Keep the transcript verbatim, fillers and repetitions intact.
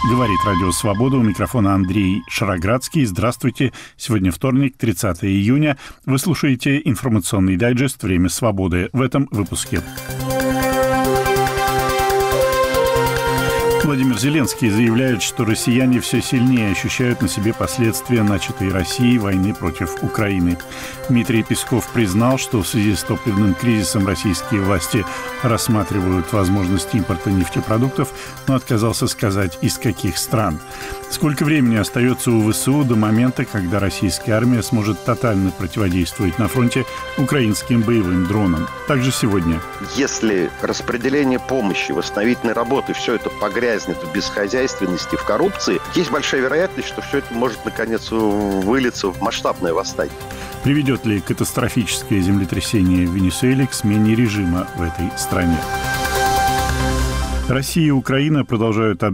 Говорит Радио Свобода. У микрофона Андрей Шароградский. Здравствуйте. Сегодня вторник, тридцатое июня. Вы слушаете информационный дайджест «Время свободы». В этом выпуске. Владимир Зеленский заявляет, что россияне все сильнее ощущают на себе последствия начатой Россией войны против Украины. Дмитрий Песков признал, что в связи с топливным кризисом российские власти рассматривают возможность импорта нефтепродуктов, но отказался сказать, из каких стран. Сколько времени остается у ВСУ до момента, когда российская армия сможет тотально противодействовать на фронте украинским боевым дронам? Также сегодня. Если распределение помощи, восстановительной работы, все это погрязнет в бесхозяйственности, в коррупции, есть большая вероятность, что все это может, наконец, вылиться в масштабное восстание. Приведет ли катастрофическое землетрясение в Венесуэле к смене режима в этой стране? Россия и Украина продолжают